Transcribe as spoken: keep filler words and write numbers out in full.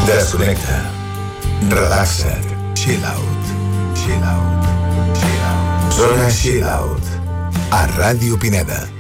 Desconnecta. Relaxa't. Chill out. Chill out. Chill out. Zona Chill Out. A Ràdio Pineda.